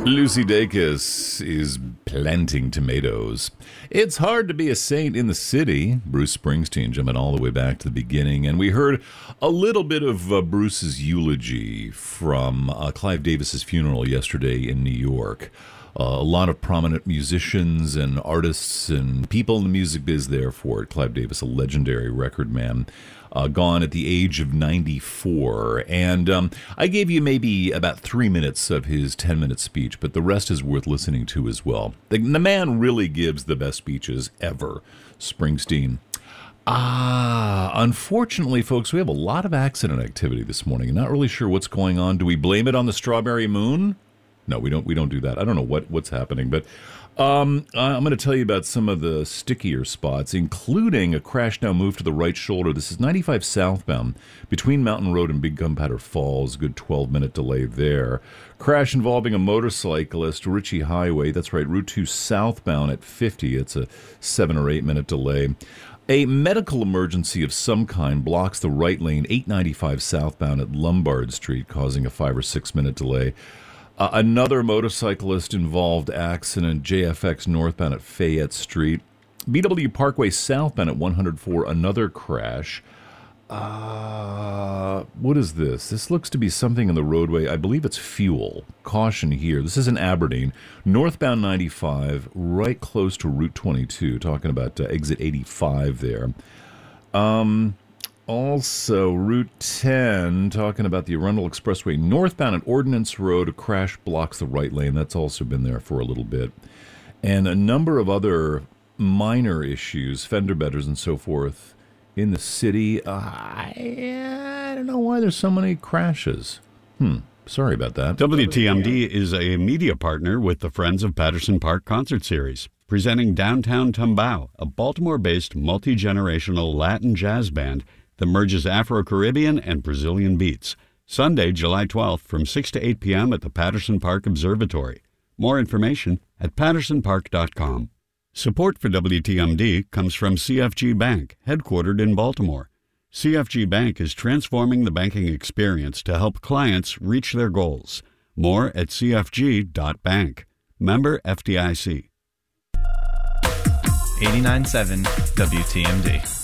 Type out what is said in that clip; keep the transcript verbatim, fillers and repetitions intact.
Lucy Dacus is planting tomatoes. It's hard to be a saint in the city. Bruce Springsteen jumping all the way back to the beginning. And we heard a little bit of uh, Bruce's eulogy from uh, Clive Davis's funeral yesterday in New York. Uh, a lot of prominent musicians and artists and people in the music biz there for it. Clive Davis, a legendary record man. Uh, gone at the age of ninety-four. And um, I gave you maybe about three minutes of his ten-minute speech, but the rest is worth listening to as well. The, the man really gives the best speeches ever, Springsteen. Ah, unfortunately, folks, we have a lot of accident activity this morning. Not really sure what's going on. Do we blame it on the strawberry moon? No, we don't. We don't do that. I don't know what, what's happening, but um, I'm going to tell you about some of the stickier spots, including a crash now moved to the right shoulder. This is ninety-five southbound between Mountain Road and Big Gunpowder Falls. Good twelve-minute delay there. Crash involving a motorcyclist, Ritchie Highway. That's right, Route two southbound at fifty. It's a seven or eight-minute delay. A medical emergency of some kind blocks the right lane, eight ninety-five southbound at Lombard Street, causing a five or six-minute delay. Uh, another motorcyclist-involved accident, J F X northbound at Fayette Street. B W Parkway southbound at one hundred four, another crash. Uh, what is this? This looks to be something in the roadway. I believe it's fuel. Caution here. This is in Aberdeen. Northbound ninety-five, right close to Route twenty-two. Talking about uh, exit eighty-five there. Um... Also, Route ten, talking about the Arundel Expressway, northbound at Ordnance Road, a crash blocks the right lane. That's also been there for a little bit. And a number of other minor issues, fender benders and so forth, in the city. Uh, I, I don't know why there's so many crashes. Hmm, sorry about that. W T M D is a media partner with the Friends of Patterson Park concert series, presenting Downtown Tumbao, a Baltimore-based multi-generational Latin jazz band that merges Afro-Caribbean and Brazilian beats. Sunday, July twelfth from six to eight p.m. at the Patterson Park Observatory. More information at patterson park dot com. Support for W T M D comes from C F G Bank, headquartered in Baltimore. C F G Bank is transforming the banking experience to help clients reach their goals. More at c f g dot bank. Member F D I C. eighty-nine point seven W T M D.